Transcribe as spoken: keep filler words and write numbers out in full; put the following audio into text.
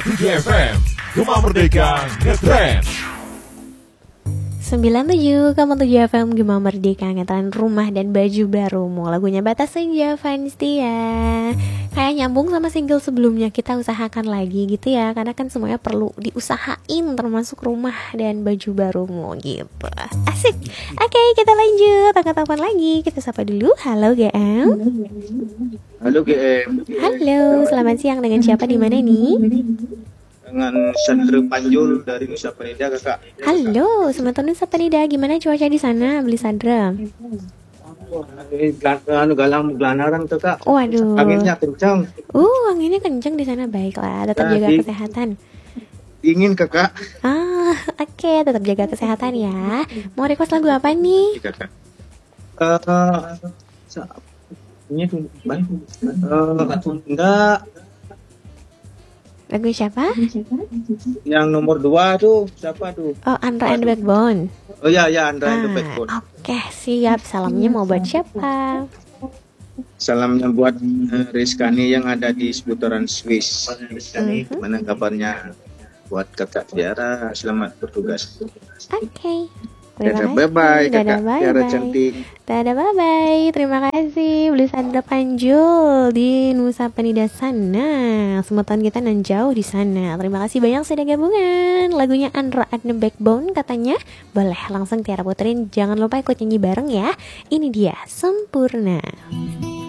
tujuh F M Gema Merdeka Ngetrend. sembilan puluh tujuh koma tujuh F M Gema Merdeka Ngetrend Rumah dan Baju Barumu. Lagunya Batas Senja Vanistia. Kayak nyambung sama single sebelumnya, kita usahakan lagi gitu ya, karena kan semuanya perlu diusahain, termasuk rumah dan baju barumu gitu. Asik. Oke, kita lanjut, angkat telepon lagi. Kita sapa dulu. Halo G M. Halo G M. Halo, selamat siang. Dengan siapa di mana nih? Dengan Sandra Panjul dari Nusa Penida, Kakak. Halo, sementara Nusa Penida. Gimana cuaca di sana, Beli Sandra? Ini anu galang gelanaran tuh, Kak. Waduh. Anginnya kencang. Uh, anginnya kencang di sana. Baiklah, tetap Nah, jaga di- kesehatan. Dingin, Kakak. Ah, oke, tetap jaga kesehatan ya. Mau request lagu apa nih? Iya, Kakak. Eh, sa- ini tuh baik. Eh, enggak, Lagu siapa? yang nomor dua tuh siapa tuh? Oh, Andra and the Backbone. Oh ya, ya Andra and the Ah, Backbone. oke, siap. Salamnya mau buat siapa? Salamnya buat eh, Rizkani yang ada di seputaran Swiss. Rizkani, Mhm. gimana kabarnya? Buat Kakak Tiara, selamat bertugas. Oke. Terima Dadah, kasih. bye-bye, Dadah, Kakak Tiara bye-bye. cantik. Dadah, bye-bye. Terima kasih Beli Sandra Panjul di Nusa Penida sana. Semeton kita nan jauh di sana. Terima kasih banyak sudah gabungan. Lagunya Andra and the Backbone katanya. Boleh langsung Tiara puterin. Jangan lupa ikut nyanyi bareng ya. Ini dia Sempurna.